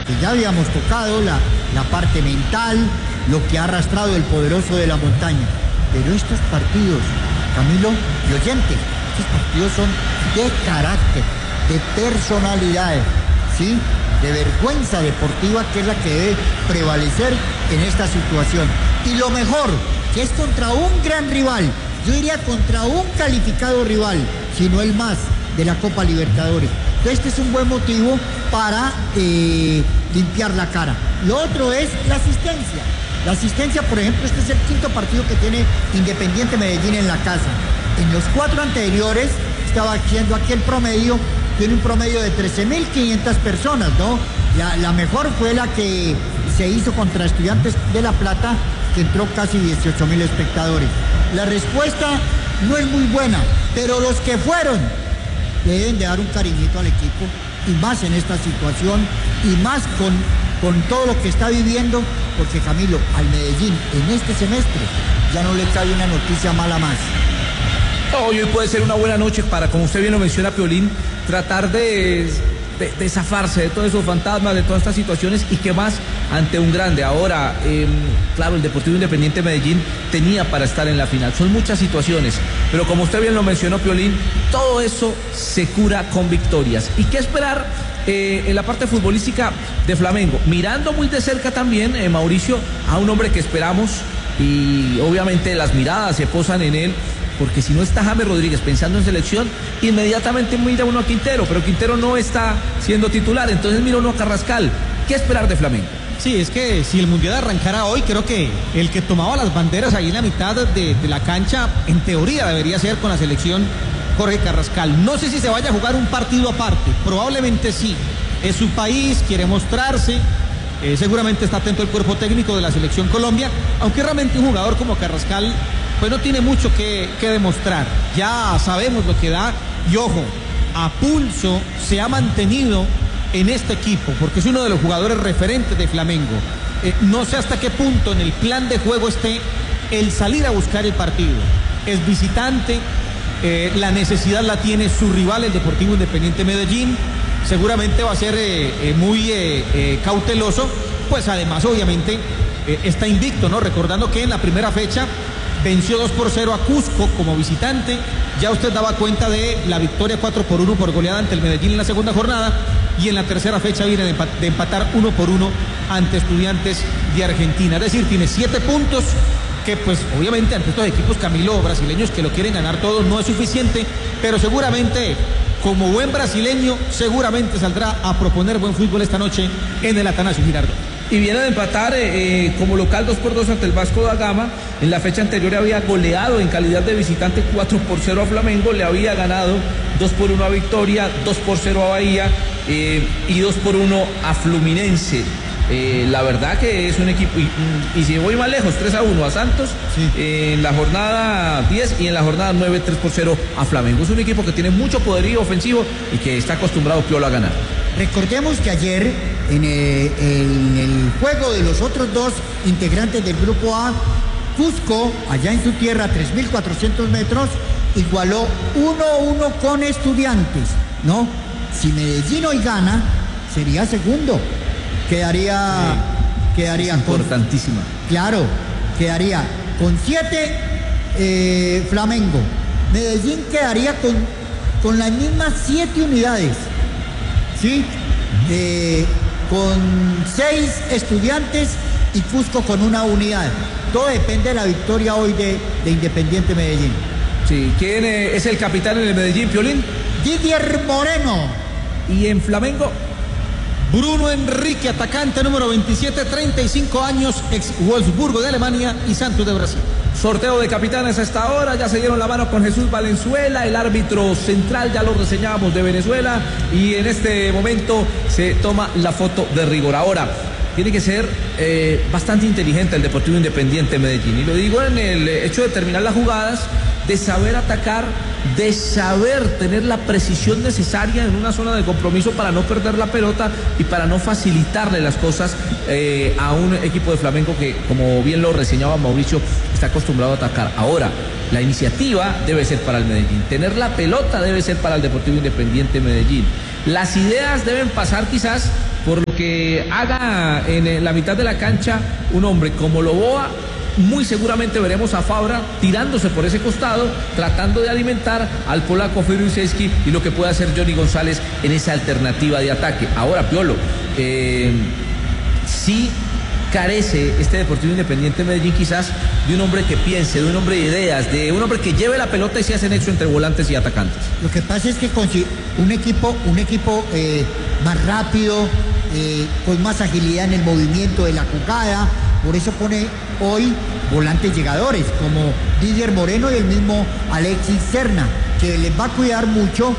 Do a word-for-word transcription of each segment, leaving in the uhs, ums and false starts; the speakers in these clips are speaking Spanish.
que ya habíamos tocado, la, la parte mental, lo que ha arrastrado el poderoso de la montaña. Pero estos partidos, Camilo y oyentes, estos partidos son de carácter, de personalidades, ¿sí? De vergüenza deportiva, que es la que debe prevalecer en esta situación. Y lo mejor, que es contra un gran rival, yo diría contra un calificado rival, si no el más, de la Copa Libertadores. Entonces este es un buen motivo para eh, limpiar la cara. Lo otro es la asistencia. La asistencia, por ejemplo, este es el quinto partido que tiene Independiente Medellín en la casa. En los cuatro anteriores, estaba haciendo aquí el promedio, tiene un promedio de trece mil quinientas personas, ¿no? La, la mejor fue la que se hizo contra Estudiantes de La Plata, que entró casi dieciocho mil espectadores. La respuesta no es muy buena, pero los que fueron le deben de dar un cariñito al equipo, y más en esta situación, y más con, con todo lo que está viviendo, porque Camilo, al Medellín en este semestre ya no le cae una noticia mala más. Hoy puede ser una buena noche para, como usted bien lo menciona, Piolín, tratar de, de, de zafarse de todos esos fantasmas, de todas estas situaciones, y que más ante un grande. Ahora, eh, claro, el Deportivo Independiente Medellín tenía para estar en la final. Son muchas situaciones, pero como usted bien lo mencionó, Piolín, todo eso se cura con victorias. ¿Y qué esperar eh, en la parte futbolística de Flamengo? Mirando muy de cerca también, eh, Mauricio, a un hombre que esperamos, y obviamente las miradas se posan en él, porque si no está James Rodríguez pensando en selección, inmediatamente mira uno a Quintero, pero Quintero no está siendo titular, entonces mira uno a Carrascal. ¿Qué esperar de Flamengo? Sí, es que si el Mundial arrancara hoy, creo que el que tomaba las banderas ahí en la mitad de, de la cancha, en teoría debería ser con la selección Jorge Carrascal. No sé si se vaya a jugar un partido aparte, probablemente sí. Es su país, quiere mostrarse, eh, seguramente está atento el cuerpo técnico de la selección Colombia, aunque realmente un jugador como Carrascal pues no tiene mucho que, que demostrar. Ya sabemos lo que da, y ojo, a pulso se ha mantenido en este equipo, porque es uno de los jugadores referentes de Flamengo. Eh, no sé hasta qué punto en el plan de juego esté el salir a buscar el partido. Es visitante, eh, la necesidad la tiene su rival, el Deportivo Independiente Medellín. Seguramente va a ser eh, eh, muy eh, eh, cauteloso, pues además obviamente eh, está invicto, ¿no? Recordando que en la primera fecha venció dos por cero a Cusco como visitante. Ya usted daba cuenta de la victoria cuatro por uno por goleada ante el Medellín en la segunda jornada, y en la tercera fecha viene de, empat de empatar uno por uno ante Estudiantes de Argentina. Es decir, tiene siete puntos, que pues obviamente ante estos equipos, Camilo, brasileños que lo quieren ganar todo, no es suficiente, pero seguramente como buen brasileño seguramente saldrá a proponer buen fútbol esta noche en el Atanasio Girardot. Y viene de empatar eh, como local dos por dos ante el Vasco da Gama. En la fecha anterior había goleado en calidad de visitante cuatro por cero a Flamengo, le había ganado dos por uno a Victoria, dos por cero a Bahía eh, y dos por uno a Fluminense. Eh, la verdad que es un equipo, y, y si voy más lejos, tres a uno a Santos, sí. eh, en la jornada diez, y en la jornada nueve, tres por cero a Flamengo. Es un equipo que tiene mucho poderío ofensivo y que está acostumbrado Piolo a ganar. Recordemos que ayer en el, en el juego de los otros dos integrantes del grupo A, Cusco, allá en su tierra, tres mil cuatrocientos metros, igualó uno a uno con Estudiantes, ¿no? Si Medellín hoy gana, sería segundo. Quedaría, sí, quedaría importantísima. Con, claro, quedaría con siete eh, Flamengo. Medellín quedaría con, con las mismas siete unidades, ¿sí? Eh, con seis Estudiantes y Cusco con una unidad. Todo depende de la victoria hoy de, de Independiente Medellín. Sí, ¿quién es el capitán en el Medellín, Piolín? Didier Moreno. ¿Y en Flamengo? Bruno Enrique, atacante número veintisiete, treinta y cinco años, ex Wolfsburgo de Alemania y Santos de Brasil. Sorteo de capitanes a esta hora, ya se dieron la mano con Jesús Valenzuela, el árbitro central, ya lo reseñábamos, de Venezuela, y en este momento se toma la foto de rigor. Ahora, tiene que ser eh, bastante inteligente el Deportivo Independiente Medellín, y lo digo en el hecho de terminar las jugadas, de saber atacar, de saber tener la precisión necesaria en una zona de compromiso para no perder la pelota y para no facilitarle las cosas eh, a un equipo de Flamengo que, como bien lo reseñaba Mauricio, está acostumbrado a atacar. Ahora, la iniciativa debe ser para el Medellín, tener la pelota debe ser para el Deportivo Independiente Medellín. Las ideas deben pasar quizás por lo que haga en la mitad de la cancha un hombre como Loboa, muy seguramente veremos a Fabra tirándose por ese costado, tratando de alimentar al polaco Firuszewski y lo que puede hacer Johnny González en esa alternativa de ataque. Ahora, Piolo, eh, sí carece este Deportivo Independiente Medellín quizás de un hombre que piense, de un hombre de ideas, de un hombre que lleve la pelota y se hace nexo entre volantes y atacantes. Lo que pasa es que con un equipo, un equipo eh, más rápido, eh, con más agilidad en el movimiento de la jugada, por eso pone hoy volantes llegadores como Didier Moreno y el mismo Alexis Serna, que les va a cuidar mucho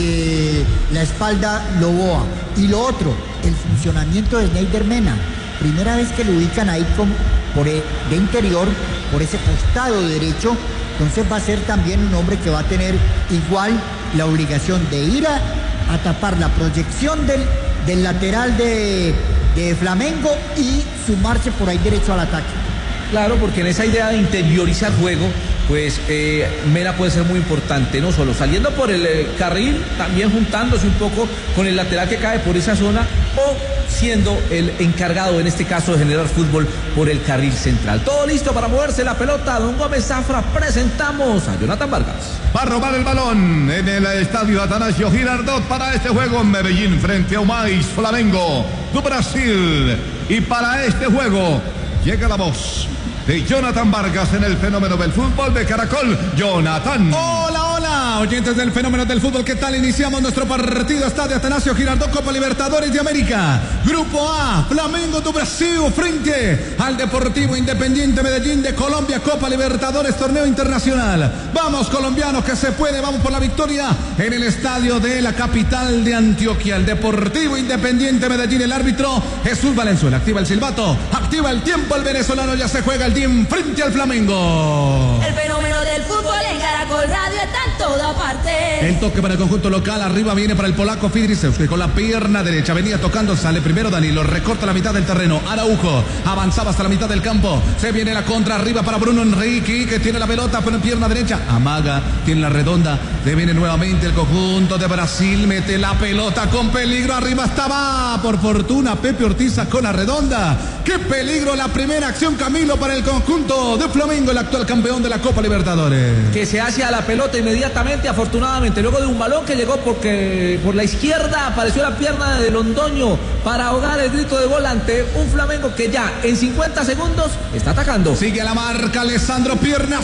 eh, la espalda Loboa. Y lo otro, el funcionamiento de Snyder Mena. Primera vez que lo ubican ahí con, por el, de interior, por ese costado derecho, entonces va a ser también un hombre que va a tener igual la obligación de ir a, a tapar la proyección del, del lateral de, de Flamengo y sumarse por ahí derecho al ataque. Claro, porque en esa idea de interiorizar juego, pues eh, Mena puede ser muy importante, no solo saliendo por el eh, carril, también juntándose un poco con el lateral que cae por esa zona, o siendo el encargado en este caso de generar fútbol por el carril central. Todo listo para moverse la pelota. Don Gómez Zafra, presentamos a Jonathan Vargas. Va a robar el balón en el estadio Atanasio Girardot para este juego en Medellín frente a Umais Flamengo do Brasil. Y para este juego llega la voz de Jonathan Vargas en el fenómeno del fútbol de Caracol. Jonathan. Hola, hola, oyentes del fenómeno del fútbol, ¿qué tal? Iniciamos nuestro partido, Estadio Atanasio Girardot, Copa Libertadores de América. Grupo A, Flamengo do Brasil frente al Deportivo Independiente Medellín de Colombia, Copa Libertadores, torneo internacional. Vamos, colombianos, que se puede, vamos por la victoria en el estadio de la capital de Antioquia. El Deportivo Independiente Medellín, el árbitro Jesús Valenzuela. Activa el silbato, activa el tiempo, el venezolano ya se juega el frente al Flamengo. El fenómeno del fútbol en Caracol Radio está en toda parte. El toque para el conjunto local, arriba viene para el polaco Firuszewski con la pierna derecha, venía tocando, sale primero Danilo, recorta la mitad del terreno, Araujo avanzaba hasta la mitad del campo, se viene la contra arriba para Bruno Henrique, que tiene la pelota pero en pierna derecha, amaga, tiene la redonda, se viene nuevamente el conjunto de Brasil, mete la pelota con peligro, arriba estaba, por fortuna Pepe Ortiz con la redonda, qué peligro la primera acción, Camilo, para el conjunto de Flamengo, el actual campeón de la Copa Libertadores. Que se hace a la pelota inmediatamente, afortunadamente, luego de un balón que llegó porque por la izquierda apareció la pierna de Londoño para ahogar el grito de volante, un Flamengo que ya en cincuenta segundos está atacando. Sigue a la marca Alessandro, pierna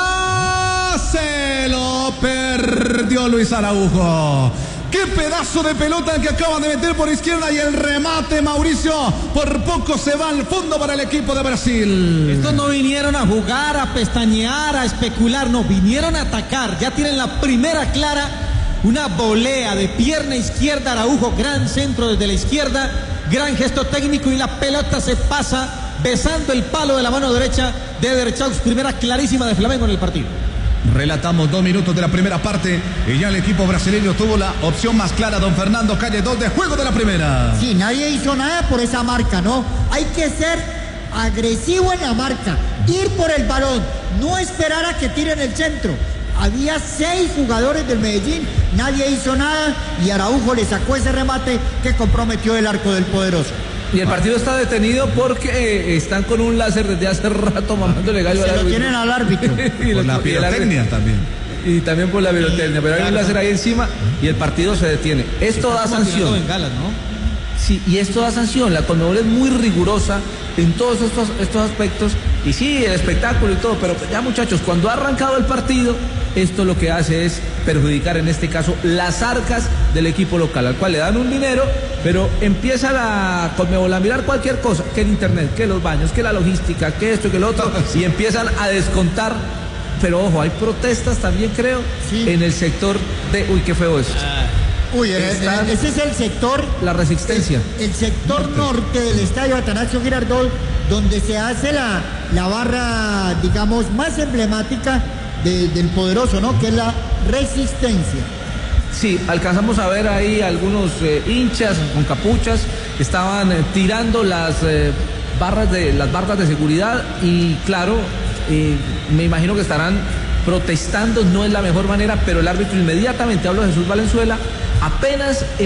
zurda, se lo perdió Luis Araujo. ¡Qué pedazo de pelota que acaba de meter por izquierda! Y el remate, Mauricio, por poco se va al fondo para el equipo de Brasil. Estos no vinieron a jugar, a pestañear, a especular, no, vinieron a atacar. Ya tienen la primera clara, una volea de pierna izquierda, Araujo, gran centro desde la izquierda, gran gesto técnico y la pelota se pasa besando el palo de la mano derecha de Derechaux, primera clarísima de Flamengo en el partido. Relatamos dos minutos de la primera parte y ya el equipo brasileño tuvo la opción más clara. Don Fernando Calle, dos de juego de la primera. Sí, nadie hizo nada por esa marca, ¿no? Hay que ser agresivo en la marca, ir por el balón, no esperar a que tiren el centro. Había seis jugadores del Medellín, nadie hizo nada y Araujo le sacó ese remate que comprometió el arco del poderoso. Y el partido está detenido porque eh, están con un láser desde hace rato mamándole gallo Se al lo árbitro. tienen al árbitro. y por la pirotecnia también. Y también por la pirotecnia, pero hay un láser ahí encima y el partido se detiene. Esto da sanción. Bengalas, ¿no? Sí, y esto da sanción. La Conmebol es muy rigurosa en todos estos, estos aspectos. Y sí, el espectáculo y todo, pero ya, muchachos, cuando ha arrancado el partido, esto lo que hace es perjudicar, en este caso, las arcas del equipo local, al cual le dan un dinero, pero empieza la Conmebol a mirar cualquier cosa, que el internet, que los baños, que la logística, que esto, que lo otro, y empiezan a descontar. Pero ojo, hay protestas también, creo, sí, en el sector de... Uy, qué feo eso. Ah. Uy, Está, ese es el sector... La Resistencia. El, el sector norte del estadio Atanasio Girardot, donde se hace la, la barra, digamos, más emblemática de, del poderoso, ¿no? Que es la Resistencia. Sí, alcanzamos a ver ahí algunos eh, hinchas con capuchas que estaban eh, tirando las eh, barras de las barras de seguridad y claro, eh, me imagino que estarán protestando, no es la mejor manera, pero el árbitro inmediatamente, hablo de Jesús Valenzuela, apenas en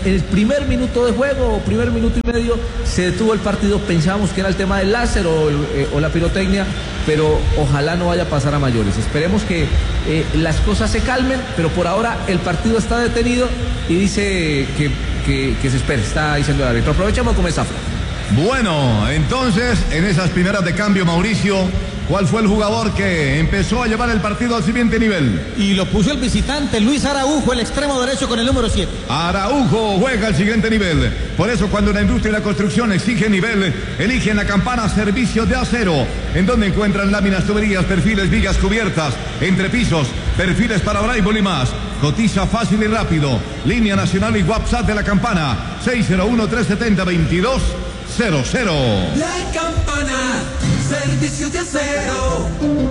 el primer minuto de juego, o primer minuto y medio, se detuvo el partido. Pensábamos que era el tema del láser o, el, eh, o la pirotecnia, pero ojalá no vaya a pasar a mayores. Esperemos que eh, las cosas se calmen, pero por ahora el partido está detenido y dice que, que, que se espere, está diciendo el árbitro. Aprovechamos con esa frase. Bueno, entonces, en esas primeras de cambio, Mauricio, ¿cuál fue el jugador que empezó a llevar el partido al siguiente nivel? Y lo puso el visitante, Luis Araujo, el extremo derecho con el número siete. Araujo juega al siguiente nivel. Por eso, cuando la industria y la construcción exige nivel, eligen la Campana Servicios de Acero, en donde encuentran láminas, tuberías, perfiles, vigas cubiertas, entrepisos, perfiles para braille y más. Cotiza fácil y rápido. Línea nacional y WhatsApp de la Campana, seis cero uno, tres siete cero, veintidós cero cero. La Campana, servicios de acero.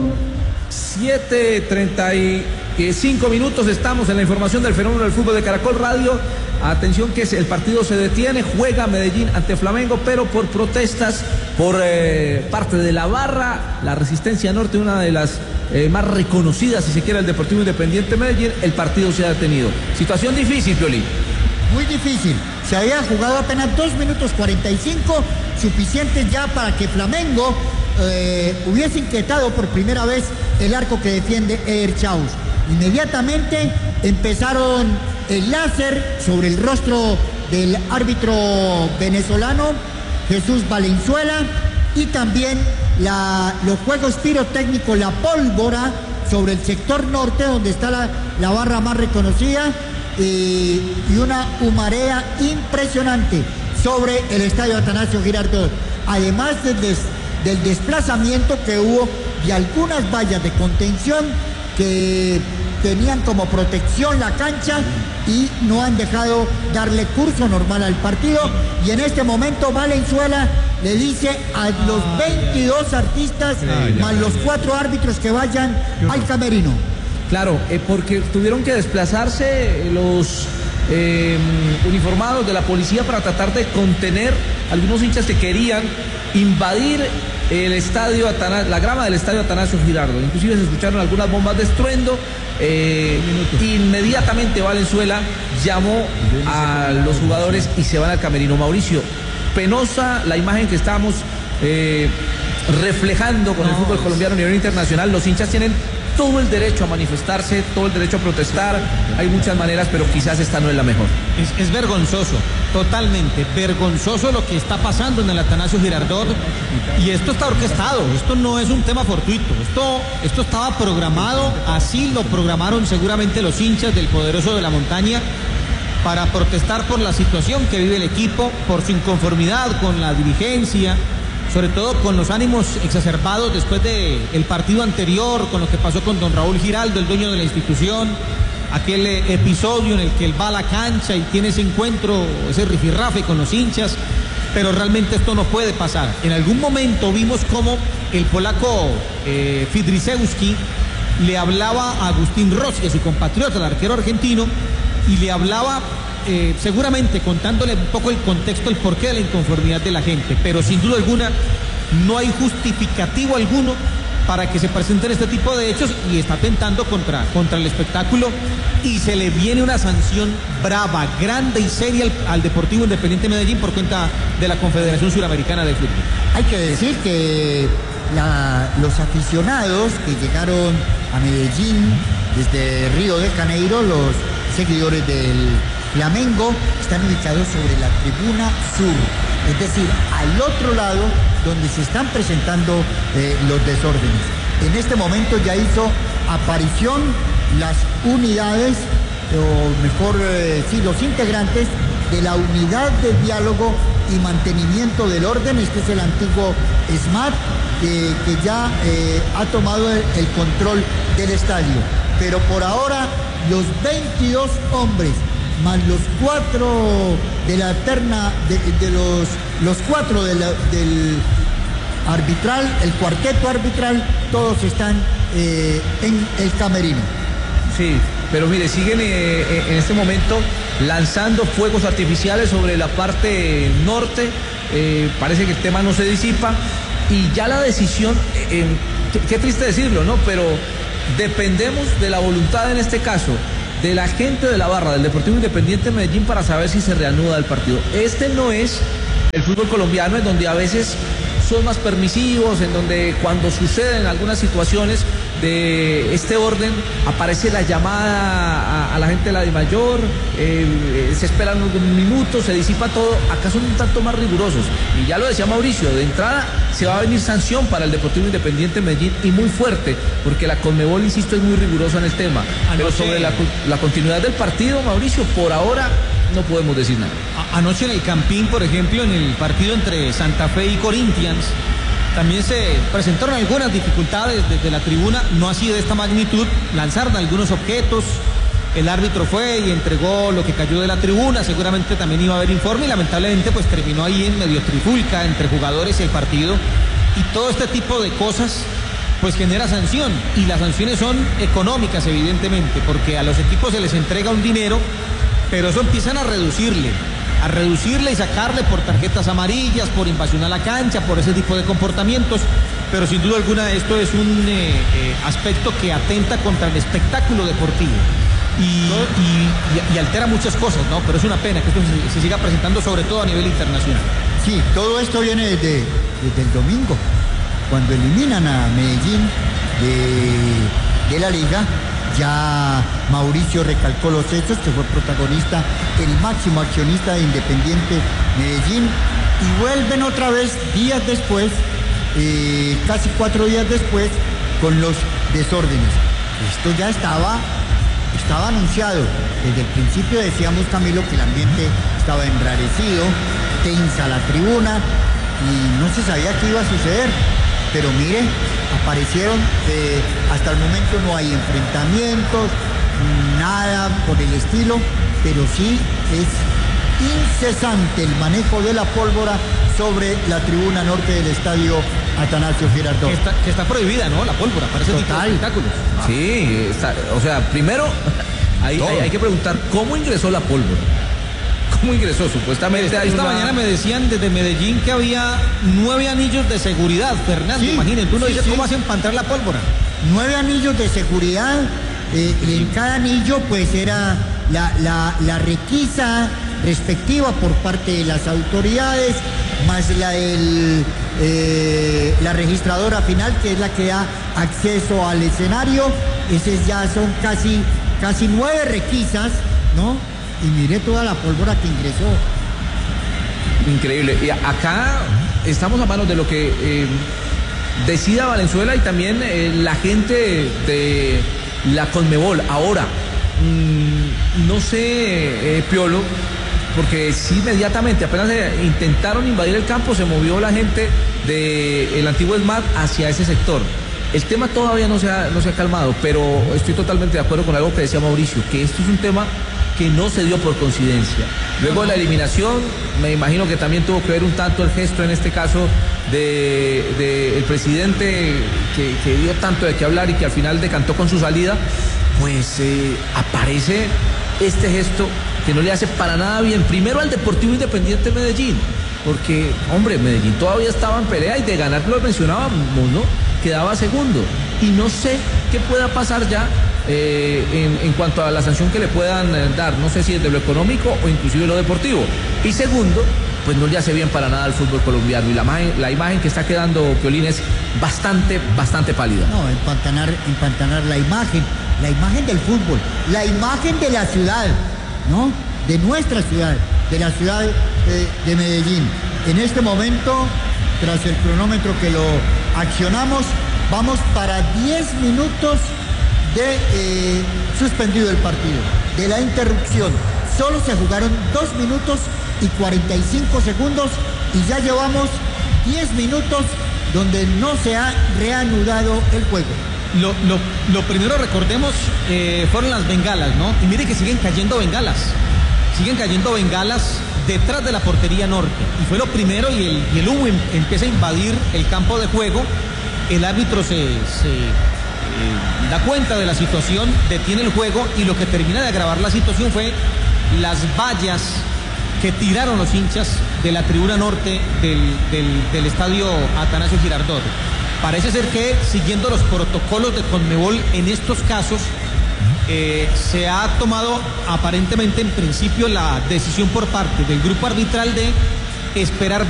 siete treinta y cinco minutos, estamos en la información del fenómeno del fútbol de Caracol Radio. Atención que el partido se detiene, juega Medellín ante Flamengo, pero por protestas por eh, parte de la barra, la Resistencia Norte, una de las eh, más reconocidas, si se quiere, el Deportivo Independiente Medellín, el partido se ha detenido. Situación difícil, Piolín. Muy difícil. Se había jugado apenas dos minutos cuarenta y cinco, suficientes ya para que Flamengo eh, hubiese inquietado por primera vez el arco que defiende Eder Chaus. Inmediatamente empezaron el láser sobre el rostro del árbitro venezolano Jesús Valenzuela y también la, los juegos pirotécnicos, la pólvora sobre el sector norte donde está la, la barra más reconocida. Y, y una humarea impresionante sobre el estadio Atanasio Girardot, además del, des, del desplazamiento que hubo de algunas vallas de contención que tenían como protección la cancha y no han dejado darle curso normal al partido. Y en este momento Valenzuela le dice a los veintidós artistas más los cuatro árbitros que vayan al camerino. Claro, eh, porque tuvieron que desplazarse los eh, uniformados de la policía para tratar de contener algunos hinchas que querían invadir el estadio Atanasio, la grama del estadio Atanasio Girardot. Inclusive se escucharon algunas bombas de estruendo. Eh, inmediatamente Valenzuela llamó a los jugadores y se van al camerino. Mauricio, penosa la imagen que estamos eh, reflejando con no, el fútbol colombiano a nivel internacional. Los hinchas tienen todo el derecho a manifestarse, todo el derecho a protestar. Hay muchas maneras, pero quizás esta no es la mejor. Es, es vergonzoso, totalmente vergonzoso lo que está pasando en el Atanasio Girardot. Y esto está orquestado, esto no es un tema fortuito. Esto, esto estaba programado, así lo programaron seguramente los hinchas del Poderoso de la Montaña para protestar por la situación que vive el equipo, por su inconformidad con la dirigencia, sobre todo con los ánimos exacerbados después del partido anterior, con lo que pasó con don Raúl Giraldo, el dueño de la institución, aquel eh, episodio en el que él va a la cancha y tiene ese encuentro, ese rifirrafe con los hinchas, pero realmente esto no puede pasar. En algún momento vimos cómo el polaco eh, Fidrisewski le hablaba a Agustín Rossi, a su compatriota, el arquero argentino, y le hablaba Eh, seguramente contándole un poco el contexto, el porqué de la inconformidad de la gente, pero sin duda alguna no hay justificativo alguno para que se presenten este tipo de hechos y está atentando contra, contra el espectáculo y se le viene una sanción brava, grande y seria al, al Deportivo Independiente Medellín por cuenta de la Confederación Suramericana de Fútbol. Hay que decir que la, los aficionados que llegaron a Medellín desde Río de Janeiro, los seguidores del Flamengo, están ubicados sobre la tribuna sur, es decir, al otro lado donde se están presentando eh, los desórdenes. En este momento ya hizo aparición las unidades, o mejor eh, sí, los integrantes de la unidad de diálogo y mantenimiento del orden. Este es el antiguo SMAT, que, que ya eh, ha tomado el, el control del estadio. Pero por ahora los veintidós hombres más los cuatro de la terna, de, de los, los cuatro de la, del arbitral, el cuarteto arbitral, todos están eh, en el camerino. Sí, pero mire, siguen eh, en este momento lanzando fuegos artificiales sobre la parte norte. Eh, parece que el tema no se disipa y ya la decisión, eh, qué, qué triste decirlo, ¿no? Pero dependemos de la voluntad en este caso de la gente de la barra del Deportivo Independiente de Medellín para saber si se reanuda el partido. Este no es el fútbol colombiano, en donde a veces son más permisivos, en donde cuando suceden algunas situaciones de este orden aparece la llamada a, a la gente de la DIMAYOR, eh, se esperan unos minutos, se disipa todo. Acá son un tanto más rigurosos, y ya lo decía Mauricio, de entrada se va a venir sanción para el Deportivo Independiente de Medellín, y muy fuerte, porque la Conmebol, insisto, es muy rigurosa en el tema. Anoche... Pero sobre la, la continuidad del partido, Mauricio, por ahora no podemos decir nada. Anoche en el Campín, por ejemplo, en el partido entre Santa Fe y Corinthians, también se presentaron algunas dificultades desde la tribuna, no así de esta magnitud. Lanzaron algunos objetos, el árbitro fue y entregó lo que cayó de la tribuna, seguramente también iba a haber informe, y lamentablemente pues terminó ahí en medio trifulca entre jugadores y el partido, y todo este tipo de cosas pues genera sanción, y las sanciones son económicas evidentemente, porque a los equipos se les entrega un dinero, pero eso empiezan a reducirle, a reducirle y sacarle por tarjetas amarillas, por invasión a la cancha, por ese tipo de comportamientos, pero sin duda alguna esto es un eh, eh, aspecto que atenta contra el espectáculo deportivo y, y, y, y altera muchas cosas, ¿no? Pero es una pena que esto se, se siga presentando, sobre todo a nivel internacional. Sí, todo esto viene desde, desde el domingo, cuando eliminan a Medellín de, de la liga. Ya Mauricio recalcó los hechos, que fue protagonista, el máximo accionista de Independiente Medellín, y vuelven otra vez días después, eh, casi cuatro días después, con los desórdenes. Esto ya estaba, estaba anunciado. Desde el principio decíamos, Camilo, que el ambiente estaba enrarecido, tensa la tribuna, y no se sabía qué iba a suceder. Pero mire, aparecieron, eh, hasta el momento no hay enfrentamientos, nada por el estilo, pero sí es incesante el manejo de la pólvora sobre la tribuna norte del estadio Atanasio Girardot. Que está, que está prohibida, ¿no? La pólvora para ese tipo de espectáculos. Ah. Sí, está, o sea, primero hay, hay, hay que preguntar cómo ingresó la pólvora. ¿Cómo ingresó? Supuestamente esta, hay esta una... mañana me decían desde Medellín que había nueve anillos de seguridad, Fernando, sí, imagínate, tú no sí, dices sí. cómo hacen para entrar la pólvora. Nueve anillos de seguridad, eh, y en cada anillo pues era la, la, la requisa respectiva por parte de las autoridades, más la del eh, la registradora final, que es la que da acceso al escenario. Esos ya son casi, casi nueve requisas, ¿no? Y mire toda la pólvora que ingresó. Increíble. Y acá estamos a manos de lo que eh, decida Valenzuela y también eh, la gente de la Conmebol. Ahora, mmm, no sé, eh, Piolo, porque sí, inmediatamente, apenas eh, intentaron invadir el campo, se movió la gente del antiguo ESMAD hacia ese sector. El tema todavía no se ha, no se ha calmado, pero estoy totalmente de acuerdo con algo que decía Mauricio, que esto es un tema que no se dio por coincidencia. Luego de la eliminación, me imagino que también tuvo que ver un tanto el gesto, en este caso, de, de el presidente que, que dio tanto de qué hablar y que al final decantó con su salida, pues eh, aparece este gesto que no le hace para nada bien, primero al Deportivo Independiente Medellín, porque, hombre, Medellín todavía estaba en pelea y de ganar, lo mencionábamos, ¿no? Quedaba segundo, y no sé qué pueda pasar ya eh, en, en cuanto a la sanción que le puedan eh, dar, no sé si es de lo económico o inclusive lo deportivo. Y segundo, pues no le hace bien para nada al fútbol colombiano, y la, la imagen que está quedando Piolín es bastante, bastante pálida. No, empantanar, empantanar la imagen, la imagen del fútbol, la imagen de la ciudad, ¿no? De nuestra ciudad, de la ciudad de, de Medellín. En este momento, tras el cronómetro que lo accionamos, vamos para diez minutos de eh, suspendido el partido, de la interrupción. Solo se jugaron dos minutos y cuarenta y cinco segundos y ya llevamos diez minutos donde no se ha reanudado el juego. Lo, lo, lo primero, recordemos, eh, fueron las bengalas, ¿no? Y mire que siguen cayendo bengalas, siguen cayendo bengalas detrás de la portería norte, y fue lo primero, y el, y el humo em, empieza a invadir el campo de juego. El árbitro se, se eh, da cuenta de la situación, detiene el juego, y lo que termina de agravar la situación fue las vallas que tiraron los hinchas de la tribuna norte del, del, del estadio Atanasio Girardot. Parece ser que, siguiendo los protocolos de Conmebol en estos casos, eh, se ha tomado aparentemente en principio la decisión por parte del grupo arbitral de esperar